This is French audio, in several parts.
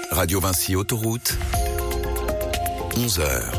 Radio Vinci Autoroute, 11h.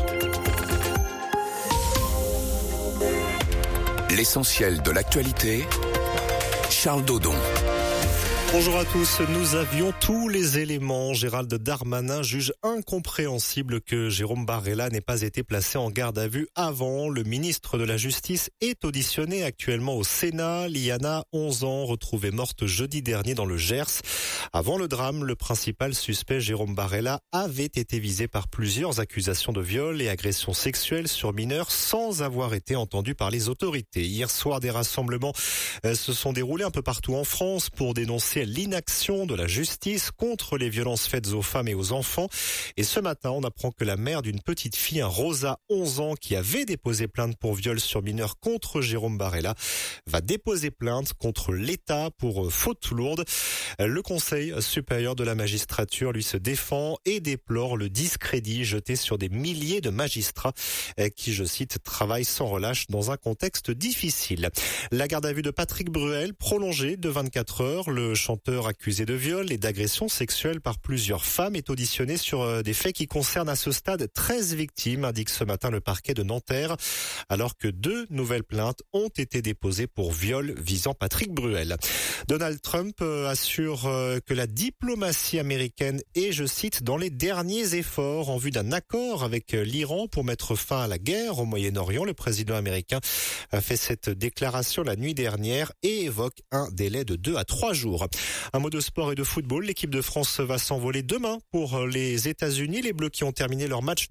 L'essentiel de l'actualité, Charles Dodon. Bonjour à tous, nous avions tous les éléments. Gérald Darmanin juge incompréhensible que Jérôme Barella n'ait pas été placé en garde à vue avant. Le ministre de la Justice est auditionné actuellement au Sénat. Liana, 11 ans, retrouvée morte jeudi dernier dans le Gers. Avant le drame, le principal suspect, Jérôme Barella, avait été visé par plusieurs accusations de viol et agressions sexuelles sur mineurs sans avoir été entendu par les autorités. Hier soir, des rassemblements se sont déroulés un peu partout en France pour dénoncer l'inaction de la justice contre les violences faites aux femmes et aux enfants. Et ce matin, on apprend que la mère d'une petite fille, Rosa, 11 ans, qui avait déposé plainte pour viol sur mineur contre Jérôme Barella, va déposer plainte contre l'État pour faute lourde. Le Conseil supérieur de la magistrature, lui, se défend et déplore le discrédit jeté sur des milliers de magistrats qui, je cite, travaillent sans relâche dans un contexte difficile. La garde à vue de Patrick Bruel, prolongée de 24 heures. Le chanteur accusé de viol et d'agression sexuelle par plusieurs femmes est auditionné sur des faits qui concernent à ce stade 13 victimes, indique ce matin le parquet de Nanterre, alors que 2 nouvelles plaintes ont été déposées pour viol visant Patrick Bruel. Donald Trump assure que la diplomatie américaine est, je cite, dans les derniers efforts en vue d'un accord avec l'Iran pour mettre fin à la guerre au Moyen-Orient. Le président américain a fait cette déclaration la nuit dernière et évoque un délai de 2 à 3 jours. Un mot de sport et de football. L'équipe de France va s'envoler demain pour les États-Unis. Les Bleus qui ont terminé leur match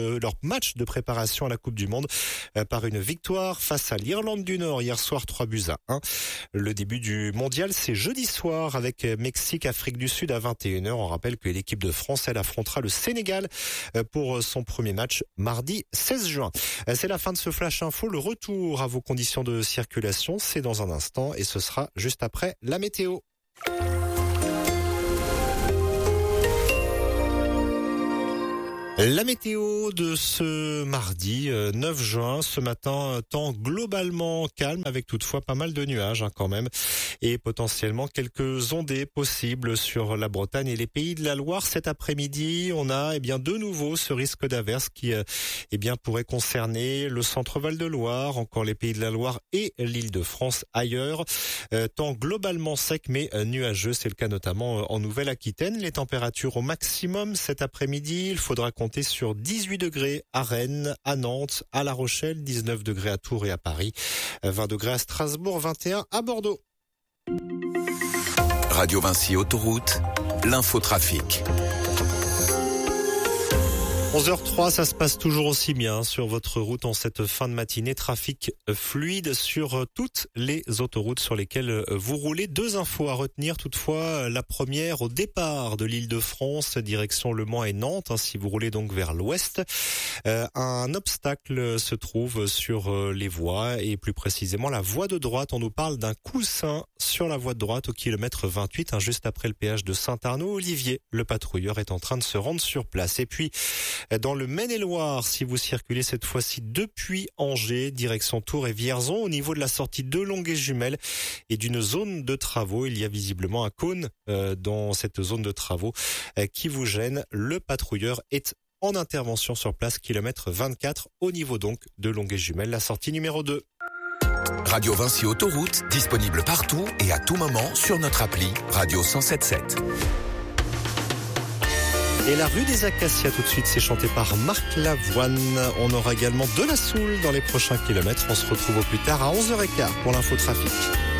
de préparation à la Coupe du Monde par une victoire face à l'Irlande du Nord hier soir, 3-1. Le début du mondial, c'est jeudi soir avec Mexique-Afrique du Sud à 21h. On rappelle que l'équipe de France, elle affrontera le Sénégal pour son premier match mardi 16 juin. C'est la fin de ce Flash Info. Le retour à vos conditions de circulation, c'est dans un instant et ce sera juste après la météo. La météo de ce mardi 9 juin, ce matin, temps globalement calme avec toutefois pas mal de nuages quand même et potentiellement quelques ondées possibles sur la Bretagne et les Pays de la Loire. Cet après-midi, on a de nouveau ce risque d'averse qui pourrait concerner le centre Val de Loire, encore les Pays de la Loire et l'Île-de-France ailleurs. Temps globalement sec mais nuageux, c'est le cas notamment en Nouvelle-Aquitaine. Les températures au maximum cet après-midi, il faudra compter sur 18 degrés à Rennes, à Nantes, à La Rochelle, 19 degrés à Tours et à Paris, 20 degrés à Strasbourg, 21 à Bordeaux. Radio Vinci Autoroute, l'infotrafic. 11h03, ça se passe toujours aussi bien sur votre route en cette fin de matinée. Trafic fluide sur toutes les autoroutes sur lesquelles vous roulez. 2 infos à retenir toutefois. La première, au départ de l'Île-de-France, direction Le Mans et Nantes, si vous roulez donc vers l'ouest. Un obstacle se trouve sur les voies et plus précisément la voie de droite. On nous parle d'un coussin sur la voie de droite au kilomètre 28, juste après le péage de Saint-Arnaud. Olivier, le patrouilleur, est en train de se rendre sur place. Et puis, dans le Maine-et-Loire, si vous circulez cette fois-ci depuis Angers, direction Tours et Vierzon, au niveau de la sortie de Longué-Jumelles et d'une zone de travaux, il y a visiblement un cône dans cette zone de travaux qui vous gêne. Le patrouilleur est en intervention sur place, kilomètre 24, au niveau donc de Longué-Jumelles, la sortie numéro 2. Radio Vinci Autoroute, disponible partout et à tout moment sur notre appli Radio 107.7. Et la rue des Acacias tout de suite, c'est chanté par Marc Lavoine. On aura également de la soul dans les prochains kilomètres. On se retrouve au plus tard à 11h15 pour l'infotrafic.